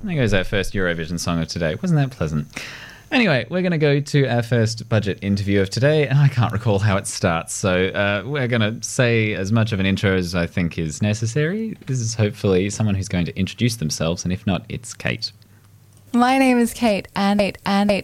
There goes our first Eurovision song of today. Wasn't that pleasant? Anyway, we're going to go to our first budget interview of today, and I can't recall how it starts, so we're going to say as much of an intro as I think is necessary. This is hopefully someone who's going to introduce themselves, and if not, it's Kate. My name is Kate, and I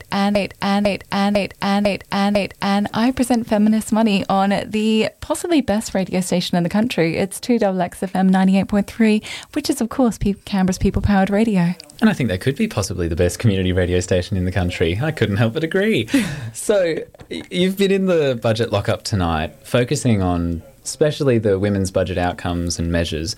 present Feminist Money on the possibly best radio station in the country. It's 2XXFM 98.3, which is, of course, Canberra's people-powered radio. And I think they could be possibly the best community radio station in the country. I couldn't help but agree. So you've been in the budget lockup tonight, focusing on especially the women's budget outcomes and measures.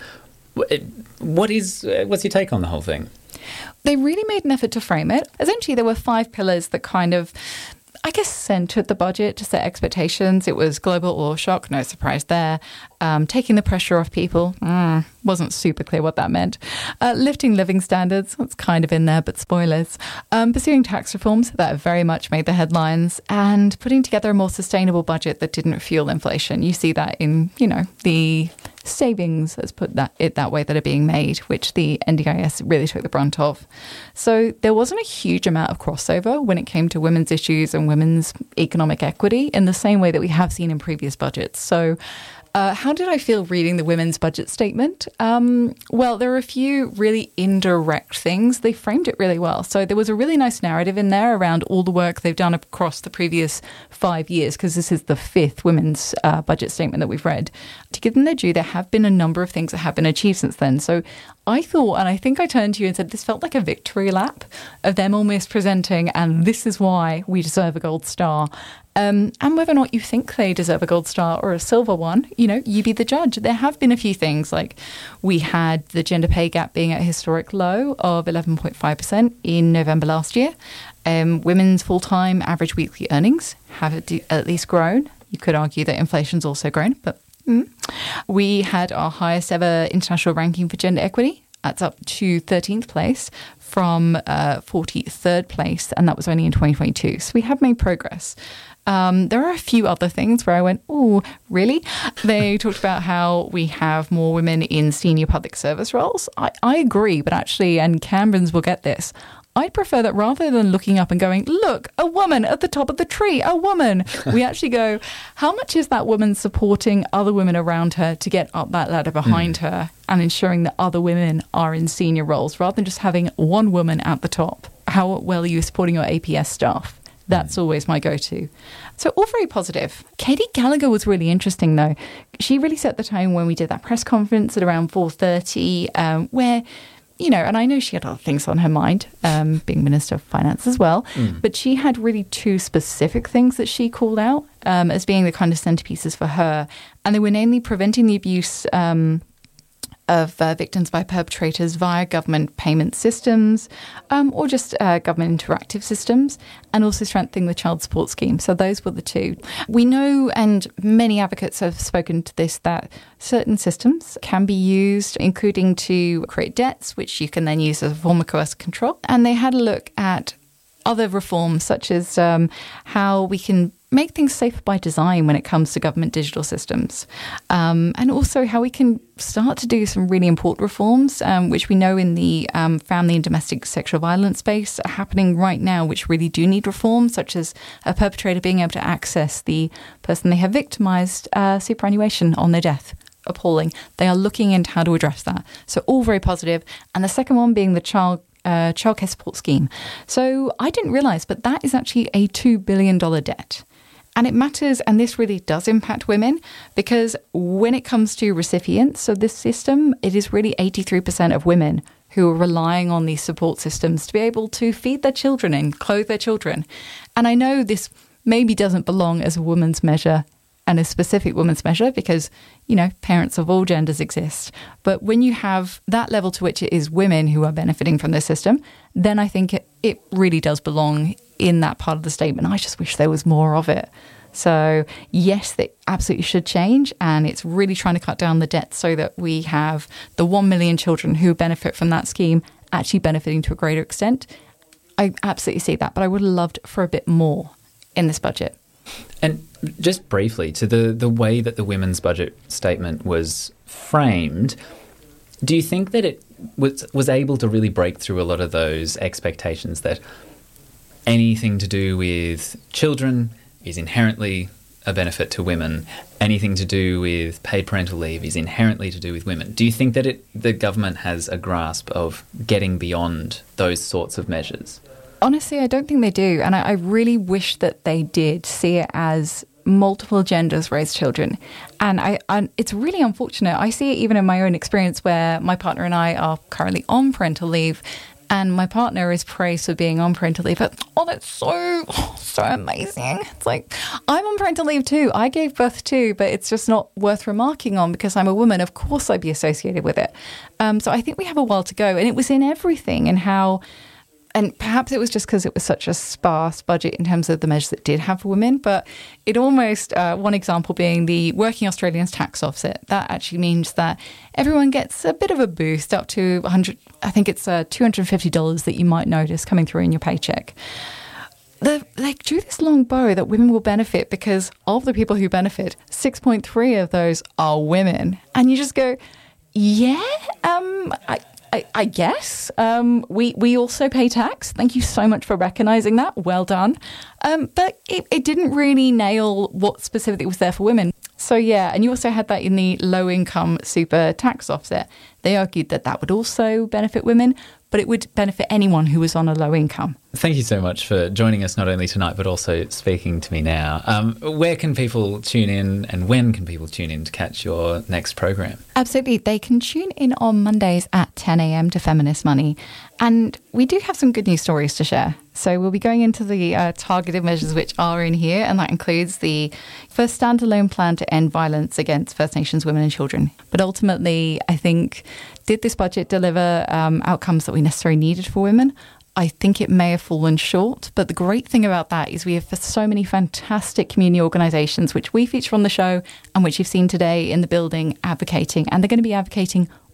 What's your take on the whole thing? They really made an effort to frame it. Essentially, there were 5 pillars that kind of, I guess, centred the budget to set expectations. It was global oil shock, no surprise there. Taking the pressure off people, wasn't super clear what that meant. Lifting living standards, that's kind of in there, but spoilers. Pursuing tax reforms, that very much made the headlines. And putting together a more sustainable budget that didn't fuel inflation. You see that in, the savings, let's put it that way, that are being made, which the NDIS really took the brunt of. So there wasn't a huge amount of crossover when it came to women's issues and women's economic equity in the same way that we have seen in previous budgets. So how did I feel reading the women's budget statement? Well, there are a few really indirect things. They framed it really well. So there was a really nice narrative in there around all the work they've done across the previous 5 years, because this is the 5th women's budget statement that we've read. To give them their due, there have been a number of things that have been achieved since then. So I thought, and I think I turned to you and said, this felt like a victory lap of them almost presenting, and this is why we deserve a gold star. And whether or not you think they deserve a gold star or a silver one, you be the judge. There have been a few things, like we had the gender pay gap being at a historic low of 11.5% in November last year. Women's full-time average weekly earnings have at least grown. You could argue that inflation's also grown, but we had our highest ever international ranking for gender equity. That's up to 13th place from 43rd place, and that was only in 2022. So we have made progress. There are a few other things where I went, oh, really? They talked about how we have more women in senior public service roles. I agree, but actually, and Canberrans will get this, I'd prefer that rather than looking up and going, look, a woman at the top of the tree, a woman, we actually go, how much is that woman supporting other women around her to get up that ladder behind her and ensuring that other women are in senior roles rather than just having one woman at the top? How well are you supporting your APS staff? That's always my go-to. So all very positive. Katie Gallagher was really interesting, though. She really set the tone when we did that press conference at around 4:30, where, and I know she had other things on her mind, being Minister of Finance as well, but she had really 2 specific things that she called out as being the kind of centerpieces for her. And they were namely preventing the abuse of victims by perpetrators via government payment systems or just government interactive systems, and also strengthening the child support scheme. So those were the 2. We know, and many advocates have spoken to this, that certain systems can be used, including to create debts, which you can then use as a form of coercive control. And they had a look at other reforms, such as how we can make things safer by design when it comes to government digital systems. And also how we can start to do some really important reforms, which we know in the family and domestic sexual violence space are happening right now, which really do need reform, such as a perpetrator being able to access the person they have victimised superannuation on their death. Appalling. They are looking into how to address that. So all very positive. And the second one being the childcare support scheme. So I didn't realise, but that is actually a $2 billion debt. And it matters, and this really does impact women, because when it comes to recipients of this system, it is really 83% of women who are relying on these support systems to be able to feed their children and clothe their children. And I know this maybe doesn't belong as a woman's measure and a specific woman's measure because, parents of all genders exist. But when you have that level to which it is women who are benefiting from this system, then I think it really does belong in that part of the statement. I just wish there was more of it. So yes, they absolutely should change, and it's really trying to cut down the debt so that we have the 1 million children who benefit from that scheme actually benefiting to a greater extent. I absolutely see that, but I would have loved for a bit more in this budget. And just briefly, to the way that the women's budget statement was framed, do you think that it was able to really break through a lot of those expectations that anything to do with children is inherently a benefit to women. Anything to do with paid parental leave is inherently to do with women. Do you think that the government has a grasp of getting beyond those sorts of measures? Honestly, I don't think they do. And I really wish that they did see it as multiple genders raise children. And it's really unfortunate. I see it even in my own experience where my partner and I are currently on parental leave, and my partner is praised for being on parental leave. But, that's so amazing. It's like, I'm on parental leave too. I gave birth too, but it's just not worth remarking on because I'm a woman. Of course I'd be associated with it. So I think we have a while to go. And it was in everything and how... And perhaps it was just because it was such a sparse budget in terms of the measures it did have for women. But it almost, one example being the Working Australians tax offset. That actually means that everyone gets a bit of a boost up to I think it's $250 that you might notice coming through in your paycheck. They drew this long bow that women will benefit because of the people who benefit, 6.3 of those are women. And you just go, yeah, I guess. We also pay tax. Thank you so much for recognising that. Well done. But it didn't really nail what specifically was there for women. So, yeah, and you also had that in the low-income super tax offset. They argued that would also benefit women, but it would benefit anyone who was on a low income. Thank you so much for joining us not only tonight but also speaking to me now. Where can people tune in and when can people tune in to catch your next program? Absolutely. They can tune in on Mondays at 10 a.m. to Feminist Money. And we do have some good news stories to share. So we'll be going into the targeted measures which are in here, and that includes the first standalone plan to end violence against First Nations women and children. But ultimately, I think, did this budget deliver outcomes that we necessarily needed for women? I think it may have fallen short, but the great thing about that is we have so many fantastic community organisations which we feature on the show and which you've seen today in the building advocating, and they're going to be advocating